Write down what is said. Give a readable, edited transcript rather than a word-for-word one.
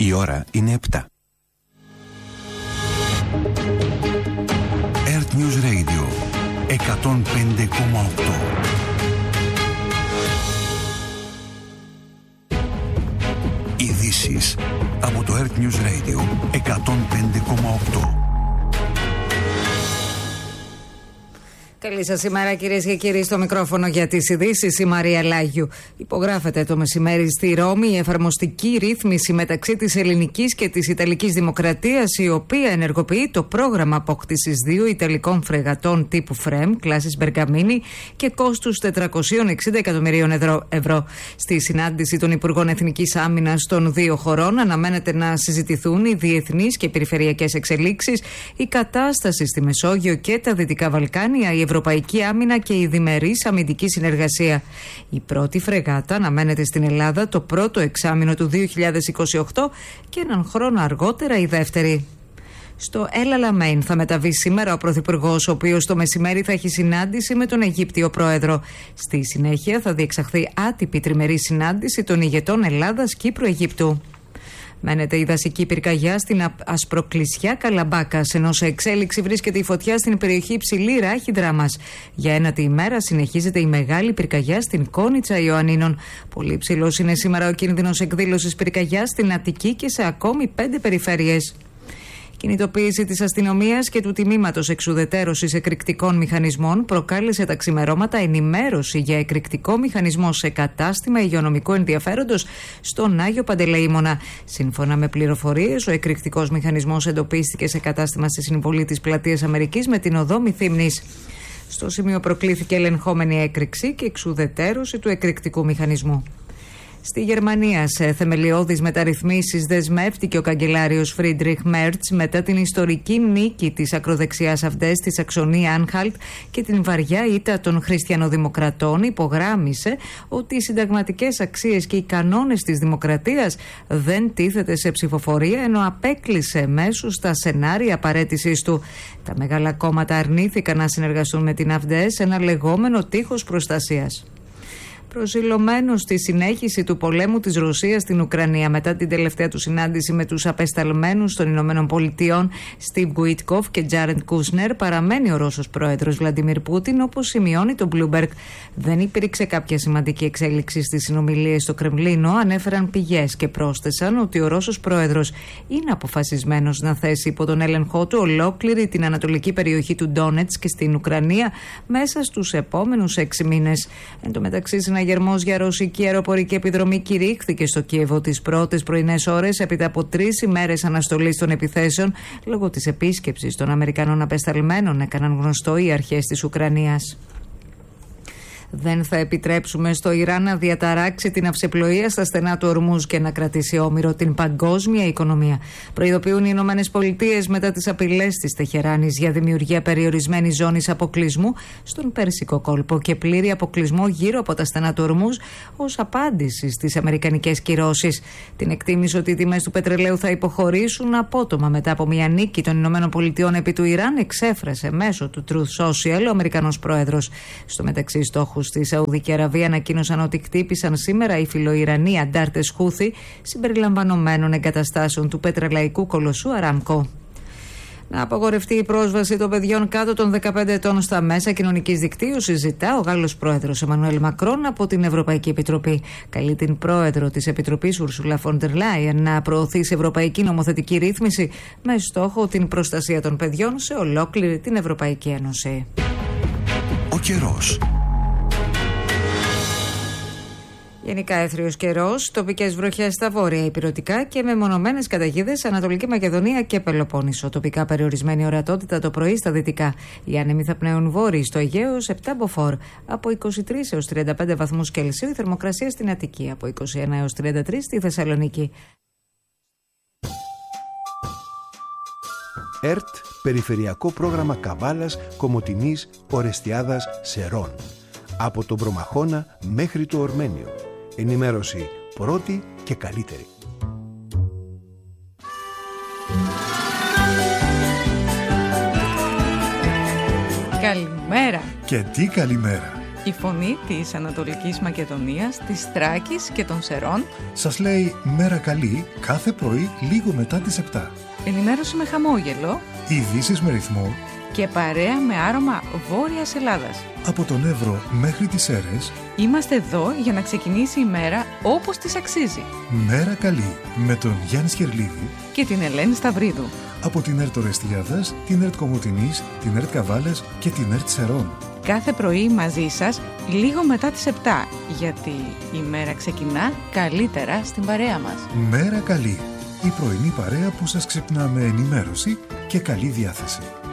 Η ώρα είναι 7. Earth News Radio 105,8. Ειδήσεις από το Earth News Radio 105,8. Καλή σας ημέρα, κυρίες και κύριοι, στο μικρόφωνο για τις ειδήσεις η Μαρία Λάγιου. Υπογράφεται το μεσημέρι στη Ρώμη η εφαρμοστική ρύθμιση μεταξύ της ελληνικής και της ιταλικής δημοκρατίας, η οποία ενεργοποιεί το πρόγραμμα απόκτησης 2 ιταλικών φρεγατών τύπου ΦΡΕΜ, κλάσης Μπεργαμίνη, και κόστους 460 εκατομμυρίων ευρώ. Στη συνάντηση των Υπουργών Εθνικής Άμυνας των δύο χωρών αναμένεται να συζητηθούν οι διεθνείς και περιφερειακές εξελίξεις, η κατάσταση στη Μεσόγειο και τα Δυτικά Βαλκάνια, η ευρωπαϊκή άμυνα και η διμερής αμυντική συνεργασία. Η πρώτη φρεγάτα αναμένεται στην Ελλάδα το πρώτο εξάμηνο του 2028 και έναν χρόνο αργότερα η δεύτερη. Στο El Alamein θα μεταβεί σήμερα ο Πρωθυπουργός, ο οποίος το μεσημέρι θα έχει συνάντηση με τον Αιγύπτιο Πρόεδρο. Στη συνέχεια θα διεξαχθεί άτυπη τριμερή συνάντηση των ηγετών Ελλάδας, Κύπρου, Αιγύπτου. Μένεται η δασική πυρκαγιά στην Ασπροκλεισιά Καλαμπάκας, ενώ σε εξέλιξη βρίσκεται η φωτιά στην περιοχή Υψηλή Ράχη Δράμας. Για ένατη ημέρα συνεχίζεται η μεγάλη πυρκαγιά στην Κόνιτσα Ιωαννίνων. Πολύ ψηλός είναι σήμερα ο κίνδυνος εκδήλωσης πυρκαγιάς στην Αττική και σε ακόμη 5 περιφέρειες. Κινητοποίηση της αστυνομίας και του τμήματος εξουδετέρωσης εκρηκτικών μηχανισμών προκάλεσε τα ξημερώματα ενημέρωση για εκρηκτικό μηχανισμό σε κατάστημα υγειονομικού ενδιαφέροντος στον Άγιο Παντελεήμονα. Σύμφωνα με πληροφορίες, ο εκρηκτικός μηχανισμός εντοπίστηκε σε κατάστημα στη συμβολή της Πλατείας Αμερικής με την οδό Μυθύμνης. Στο σημείο προκλήθηκε ελεγχόμενη έκρηξη και εξουδετέρωση του εκρηκτικού μηχανισμού. Στη Γερμανία, σε θεμελιώδεις μεταρρυθμίσεις δεσμεύτηκε ο καγκελάριος Φρίντριχ Μέρτς μετά την ιστορική νίκη της ακροδεξιάς αυτές στη Σαξονία Άνχαλτ και την βαριά ήττα των χριστιανοδημοκρατών. Υπογράμμισε ότι οι συνταγματικές αξίες και οι κανόνες της δημοκρατίας δεν τίθεται σε ψηφοφορία, ενώ απέκλεισε μέσω στα σενάρια παραίτησής του. Τα μεγάλα κόμματα αρνήθηκαν να συνεργαστούν με την AfD σε ένα λεγόμενο τείχος προστασίας. Προσιλωμένος στη συνέχιση του πολέμου της Ρωσίας στην Ουκρανία μετά την τελευταία του συνάντηση με τους απεσταλμένους των Ηνωμένων Πολιτειών Στιβ Γουίτκοφ και Τζάρεντ Κούσνερ, παραμένει ο Ρώσος πρόεδρος Βλαντιμίρ Πούτιν, όπως σημειώνει το Bloomberg. Δεν υπήρξε κάποια σημαντική εξέλιξη στις συνομιλίες στο Κρεμλίνο, ανέφεραν πηγές και πρόσθεσαν ότι ο Ρώσος πρόεδρος είναι αποφασισμένος να θέσει υπό τον έλεγχό του ολόκληρη την ανατολική περιοχή του Ντόνετσκ και στην Ουκρανία μέσα στους επόμενους 6 μήνες. Εν τω μεταξύ, συναγερμός για ρωσική αεροπορική επιδρομή κηρύχθηκε στο Κίεβο τις πρώτες πρωινές ώρες έπειτα από 3 ημέρες αναστολής των επιθέσεων λόγω της επίσκεψης των Αμερικανών απεσταλμένων, έκαναν γνωστό οι αρχές της Ουκρανίας. Δεν θα επιτρέψουμε στο Ιράν να διαταράξει την αυσεπλοεία στα στενά του Ορμούζ και να κρατήσει όμηρο την παγκόσμια οικονομία. Προειδοποιούν οι Ηνωμένες Πολιτείες μετά τις απειλές της Τεχεράνης για δημιουργία περιορισμένης ζώνης αποκλεισμού στον Πέρσικο κόλπο και πλήρη αποκλεισμό γύρω από τα στενά του Ορμούζ ως απάντηση στις αμερικανικές κυρώσεις. Την εκτίμηση ότι οι τιμές του πετρελαίου θα υποχωρήσουν απότομα μετά από μια νίκη των Ηνωμένων Πολιτειών επί του Ιράν εξέφρασε μέσω του Truth Social ο Αμερικανός πρόεδρος. Στο μεταξύ, στόχους στη Σαουδική Αραβία ανακοίνωσαν ότι χτύπησαν σήμερα οι φιλοϊρανοί αντάρτες Χούθι συμπεριλαμβανομένων εγκαταστάσεων του πετρελαϊκού κολοσσού Αράμκο. Να απαγορευτεί η πρόσβαση των παιδιών κάτω των 15 ετών στα μέσα κοινωνικής δικτύωσης, ζητά ο Γάλλος πρόεδρος Εμμανουέλ Μακρόν από την Ευρωπαϊκή Επιτροπή. Καλεί την πρόεδρο της Επιτροπής Ουρσούλα φον ντερ Λάιεν να προωθήσει ευρωπαϊκή νομοθετική ρύθμιση με στόχο την προστασία των παιδιών σε ολόκληρη την Ευρωπαϊκή Ένωση. Ο καιρός. Γενικά έθριος καιρός, τοπικές βροχές στα βόρεια ηπειρωτικά και μεμονωμένες καταιγίδες Ανατολική Μακεδονία και Πελοπόννησο. Τοπικά περιορισμένη ορατότητα το πρωί στα δυτικά. Οι άνεμοι θα πνέουν βόρειοι στο Αιγαίο σε 7 μποφόρ. Από 23 έως 35 βαθμούς Κελσίου η θερμοκρασία στην Αττική. Από 21 έως 33 στη Θεσσαλονίκη. ΕΡΤ, Περιφερειακό Πρόγραμμα Καβάλας, Κομοτηνής, Ορεστιάδας, Σερών. Από τον Προμαχώνα μέχρι το Ορμένιο. Ενημέρωση πρώτη και καλύτερη. Καλημέρα. Και τι καλημέρα. Η φωνή της Ανατολικής Μακεδονίας, της Θράκης και των Σερών σας λέει μέρα καλή κάθε πρωί λίγο μετά τις 7. Ενημέρωση με χαμόγελο, Ειδήσεις με ρυθμό και παρέα με άρωμα Βόρειας Ελλάδας. από τον Εύρο μέχρι τις Σέρρες. Είμαστε εδώ για να ξεκινήσει η μέρα όπως της αξίζει. Μέρα καλή με τον Γιάννη Σκερλίδη Και την Ελένη Σταυρίδου. από την ΕΡΤ Ορεστιάδας, την ΕΡΤ Κομοτηνής, την ΕΡΤ Καβάλας και την ΕΡΤ Σερών. Κάθε πρωί μαζί σας λίγο μετά τις 7, γιατί η μέρα ξεκινά καλύτερα στην παρέα μας. Μέρα καλή, η πρωινή παρέα που σας ξυπνά με ενημέρωση και καλή διάθεση.